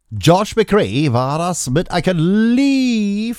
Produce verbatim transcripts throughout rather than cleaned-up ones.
George McRae war das mit I Can Leave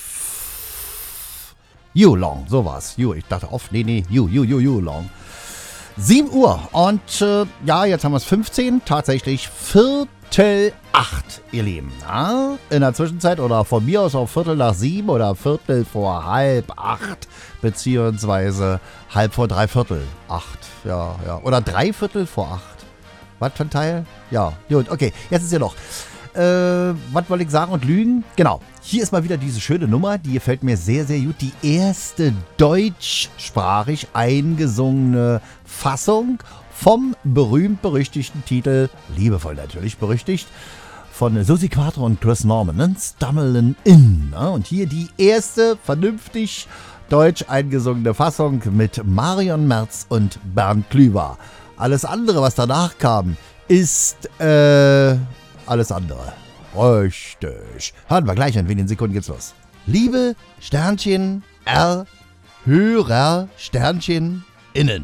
You Long. So war's. You, ich dachte oft, nee, nee, You, You, You, You Long. sieben Uhr und äh, ja, jetzt haben wir es fünfzehn, tatsächlich Viertel acht, ihr Lieben. Ja? In der Zwischenzeit oder von mir aus auch Viertel nach sieben oder Viertel vor halb acht, beziehungsweise halb vor dreiviertel acht, ja, ja, oder dreiviertel vor acht. Was für ein Teil? Ja, gut, okay, jetzt ist ja noch. Äh, was wollte ich sagen und lügen? Genau, hier ist mal wieder diese schöne Nummer, die gefällt mir sehr, sehr gut. Die erste deutschsprachig eingesungene Fassung vom berühmt-berüchtigten Titel, liebevoll natürlich berüchtigt, von Susi Quatro und Chris Norman, Stummelin' In. Und hier die erste vernünftig deutsch eingesungene Fassung mit Marion Merz und Bernd Klüver. Alles andere, was danach kam, ist, äh... alles andere. Richtig. Hören wir gleich, in wenigen Sekunden geht's los. Liebe Sternchen R, Hörer Sternchen innen.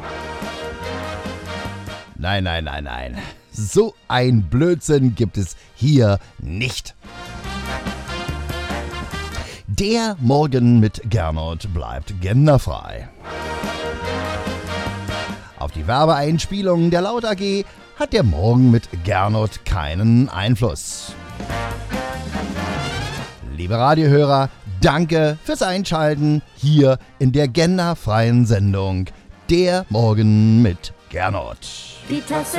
Nein, nein, nein, nein. So ein Blödsinn gibt es hier nicht. Der Morgen mit Gernot bleibt genderfrei. Auf die Werbeeinspielungen der Laut A G hat der Morgen mit Gernot keinen Einfluss. Liebe Radiohörer, danke fürs Einschalten hier in der genderfreien Sendung Der Morgen mit Gernot. Die Tasse